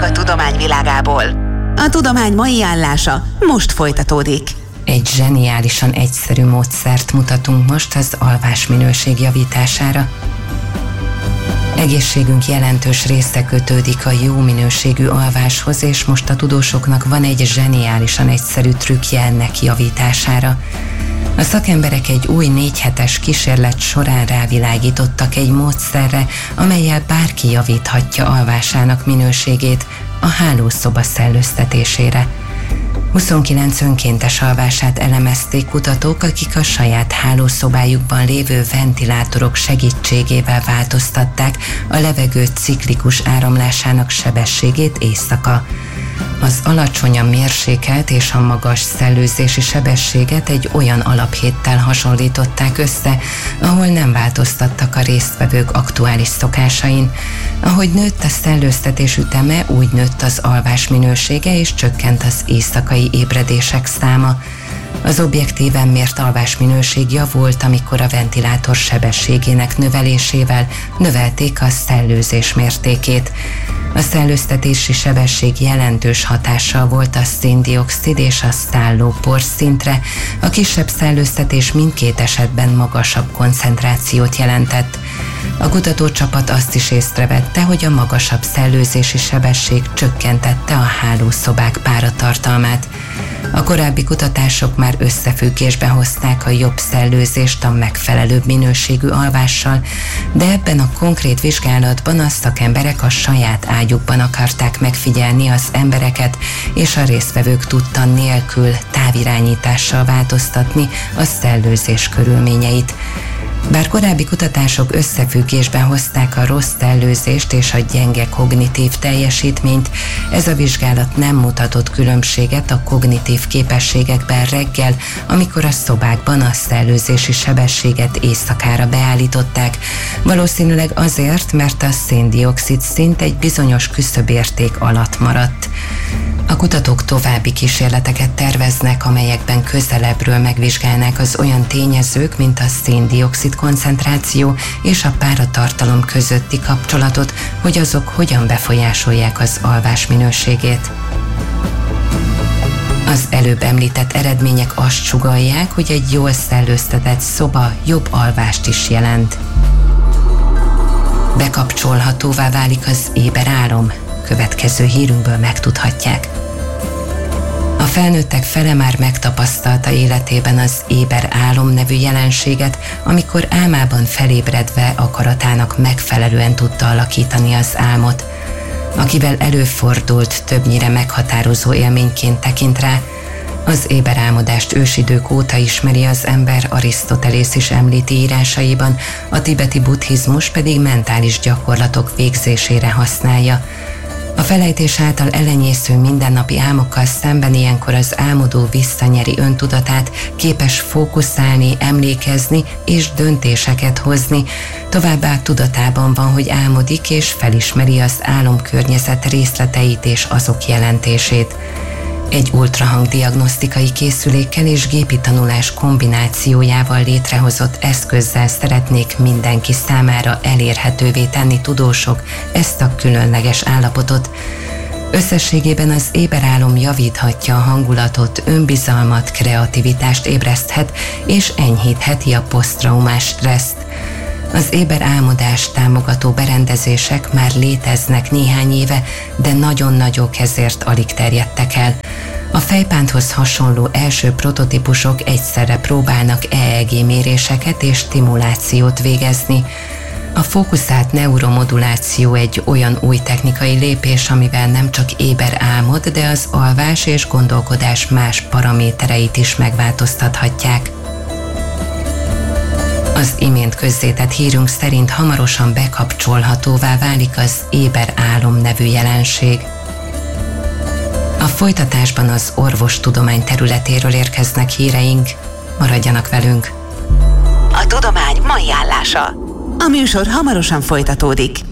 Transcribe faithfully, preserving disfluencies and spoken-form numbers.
hírek a tudomány világából. A tudomány mai állása most folytatódik. Egy zseniálisan egyszerű módszert mutatunk most az alvás minőség javítására. Egészségünk jelentős része kötődik a jó minőségű alváshoz, és most a tudósoknak van egy zseniálisan egyszerű trükkje ennek javítására. A szakemberek egy új négy hetes kísérlet során rávilágítottak egy módszerre, amellyel bárki javíthatja alvásának minőségét a hálószoba szellőztetésére. huszonkilenc önkéntes alvását elemezték kutatók, akik a saját hálószobájukban lévő ventilátorok segítségével változtatták a levegő ciklikus áramlásának sebességét éjszaka. Az alacsonyan mérsékelt és a magas szellőzési sebességet egy olyan alaphéttel hasonlították össze, ahol nem változtattak a résztvevők aktuális szokásain. Ahogy nőtt a szellőztetés üteme, úgy nőtt az alvás minősége és csökkent az éjszakai ébredések száma. Az objektíven mért alvásminőség javult, amikor a ventilátor sebességének növelésével növelték a szellőzés mértékét. A szellőztetési sebesség jelentős hatással volt a szén-dioxid és a szálló porszintre, a kisebb szellőztetés mindkét esetben magasabb koncentrációt jelentett. A kutatócsapat azt is észrevette, hogy a magasabb szellőzési sebesség csökkentette a hálószobák páratartalmát. A korábbi kutatások már összefüggésbe hozták a jobb szellőzést a megfelelőbb minőségű alvással, de ebben a konkrét vizsgálatban a szakemberek a saját ágyukban akarták megfigyelni az embereket, és a résztvevők tudta nélkül távirányítással változtatni a szellőzés körülményeit. Bár korábbi kutatások összefüggésben hozták a rossz szellőzést és a gyenge kognitív teljesítményt, ez a vizsgálat nem mutatott különbséget a kognitív képességekben reggel, amikor a szobákban a szellőzési sebességet éjszakára beállították, valószínűleg azért, mert a szén-dioxid szint egy bizonyos küszöbérték alatt maradt. A kutatók további kísérleteket terveznek, amelyekben közelebbről megvizsgálnák az olyan tényezők, mint a szén-dioxid koncentráció és a páratartalom közötti kapcsolatot, hogy azok hogyan befolyásolják az alvás minőségét. Az előbb említett eredmények azt sugallják, hogy egy jól szellőztetett szoba jobb alvást is jelent. Bekapcsolhatóvá válik az éberálom. Következő hírünkből megtudhatják. A felnőttek fele már megtapasztalta életében az éber álom nevű jelenséget, amikor álmában felébredve akaratának megfelelően tudta alakítani az álmot. Akivel előfordult, többnyire meghatározó élményként tekint rá. Az éberálmodást ősidők óta ismeri az ember, Arisztotelész is említi írásaiban, a tibeti buddhizmus pedig mentális gyakorlatok végzésére használja. A felejtés által elenyésző mindennapi álmokkal szemben ilyenkor az álmodó visszanyeri öntudatát, képes fókuszálni, emlékezni és döntéseket hozni, továbbá tudatában van, hogy álmodik és felismeri az álomkörnyezet részleteit és azok jelentését. Egy ultrahangdiagnosztikai készülékkel és gépi tanulás kombinációjával létrehozott eszközzel szeretnék mindenki számára elérhetővé tenni tudósok ezt a különleges állapotot. Összességében az éberálom javíthatja a hangulatot, önbizalmat, kreativitást ébreszthet és enyhítheti a poszttraumás stresszt. Az éberálmodást támogató berendezések már léteznek néhány éve, de nagyon nagyok, ezért alig terjedtek el. A fejpánthoz hasonló első prototípusok egyszerre próbálnak é é gé méréseket és stimulációt végezni. A fókuszált neuromoduláció egy olyan új technikai lépés, amivel nem csak éber álmod, de az alvás és gondolkodás más paramétereit is megváltoztathatják. Az imént közzétett hírünk szerint hamarosan bekapcsolhatóvá válik az éber álom nevű jelenség. A folytatásban az orvostudomány területéről érkeznek híreink, maradjanak velünk! A tudomány mai állása. A műsor hamarosan folytatódik.